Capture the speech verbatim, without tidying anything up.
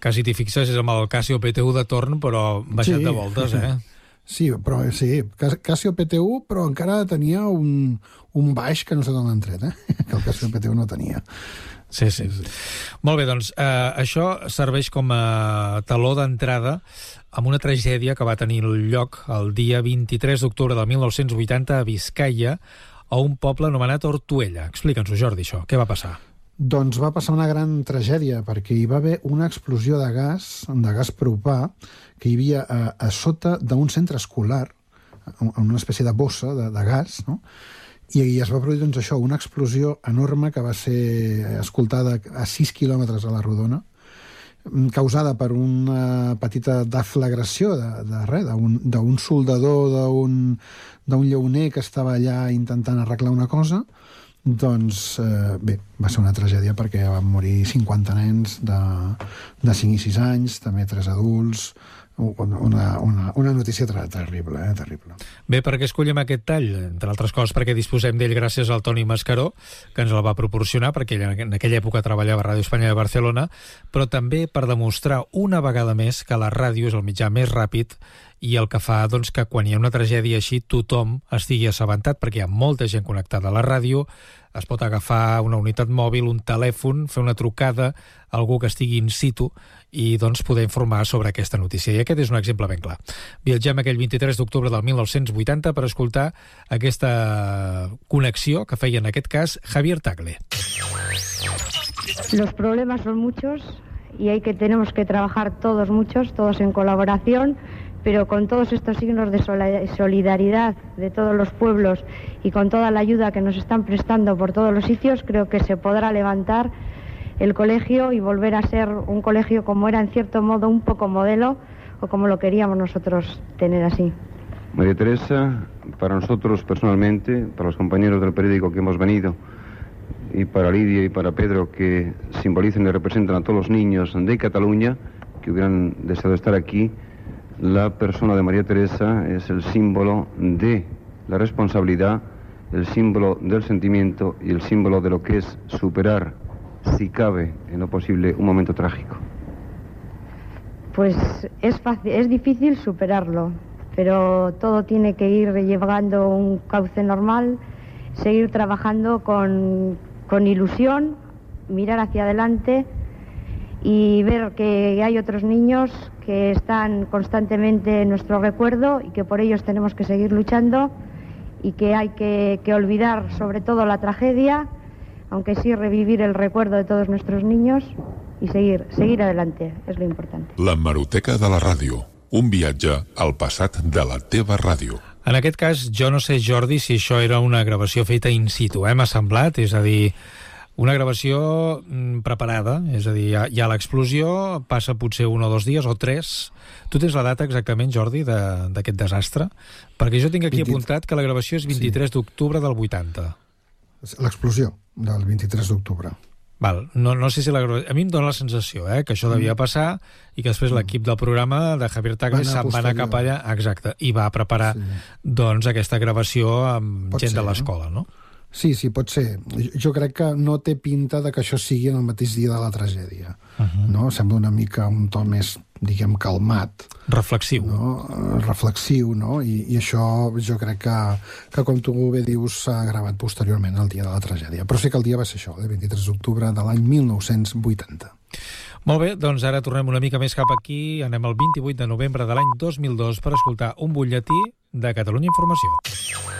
quasi t'hi fixes, és amb el Casio P T U de torn, però baixat Sí. de voltes, eh? Sí, però sí, Casio P T U, però encara tenia un, un baix que no sé d'on l'han tret, eh? Que el Casio P T U no tenia. Sí, sí. Molt bé, doncs eh, això serveix com a taló d'entrada amb una tragèdia que va tenir lloc el dia vint-i-tres d'octubre del mil nou-cents vuitanta a Biscaia, a un poble anomenat Ortuella. Explica'ns-ho, Jordi, això. Què va passar? Doncs va passar una gran tragèdia, perquè hi va haver una explosió de gas, de gas propà, que hi havia a, a sota d'un centre escolar, en una espècie de bossa de, de gas, no? I, i es va produir, doncs, això, una explosió enorme que va ser escoltada a sis quilòmetres a la rodona, causada per una petita deflagració de, de res, d'un soldador, d'un llauner que estava allà intentant arreglar una cosa. Doncs, eh, bé, va ser una tragèdia perquè van morir cinquanta nens de, de cinc i sis anys, també tres adults, una, una, una notícia terrible, eh, terrible. Bé, per què escollem aquest tall? Entre altres coses perquè disposem d'ell gràcies al Toni Mascaró, que ens el va proporcionar, perquè ell en aquella època treballava a Ràdio Espanya de Barcelona, però també per demostrar una vegada més que la ràdio és el mitjà més ràpid i el que fa, doncs, que quan hi ha una tragèdia així tothom estigui assabentat, perquè hi ha molta gent connectada a la ràdio, es pot agafar una unitat mòbil, un telèfon, fer una trucada a algú que estigui in situ i, doncs, poder informar sobre aquesta notícia. I aquest és un exemple ben clar. Viatgem aquell vint-i-tres d'octubre del mil nou-cents vuitanta per escoltar aquesta connexió que feia en aquest cas Javier Tagle. Los problemas son muchos y hay que tenemos que trabajar todos muchos, todos en colaboración, pero con todos estos signos de solidaridad de todos los pueblos y con toda la ayuda que nos están prestando por todos los sitios, creo que se podrá levantar el colegio y volver a ser un colegio como era en cierto modo un poco modelo o como lo queríamos nosotros tener así. María Teresa, para nosotros personalmente, para los compañeros del periódico que hemos venido, y para Lidia y para Pedro, que simbolizan y representan a todos los niños de Cataluña que hubieran deseado estar aquí, la persona de María Teresa es el símbolo de la responsabilidad, el símbolo del sentimiento y el símbolo de lo que es superar, si cabe, en lo posible, un momento trágico. Pues es fácil, es difícil superarlo, pero todo tiene que ir llevando un cauce normal, seguir trabajando con, con ilusión, mirar hacia adelante y ver que hay otros niños que están constantemente en nuestro recuerdo y que por ellos tenemos que seguir luchando y que hay que, que olvidar sobre todo la tragedia, aunque sí revivir el recuerdo de todos nuestros niños y seguir, seguir adelante, es lo importante. La Hemeroteca de la ràdio, un viatge al passat de la teva ràdio. En aquest cas, jo no sé, Jordi, si això era una gravació feta in situ, eh? M'ha semblat, és a dir, una gravació mm, preparada, és a dir, hi ha, hi ha l'explosió, passa potser un o dos dies, o tres. Tu tens la data exactament, Jordi, d'aquest de, desastre? Perquè jo tinc aquí vint... apuntat que la gravació és vint-i-tres sí. d'octubre del vuitanta. L'explosió del vint-i-tres d'octubre. Val, no, no sé si la gravació... A mi em dóna la sensació, eh, que això devia passar i que després l'equip del programa de Javier Tagle se'n va anar cap allà, exacte, i va preparar sí. doncs aquesta gravació amb Pot gent ser, de l'escola, no? Sí, sí, pot ser. Jo crec que no té pinta de que això sigui en el mateix dia de la tragèdia. Uh-huh. No? Sembla una mica un to més, diguem, calmat. Reflexiu. No? Reflexiu, no? I, i això jo crec que, que, com tu bé dius, s'ha gravat posteriorment el dia de la tragèdia. Però sí que el dia va ser això, el vint-i-tres d'octubre de l'any mil nou-cents vuitanta. Molt bé, doncs ara tornem una mica més cap aquí. Anem el vint-i-vuit de novembre de l'any dos mil dos per escoltar un butlletí de Catalunya Informació.